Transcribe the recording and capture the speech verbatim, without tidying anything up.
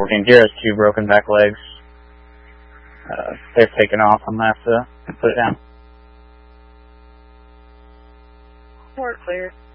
fourteen. Deer has two broken back legs. Uh, they've taken off. I'm going to have to put it down. Port clear.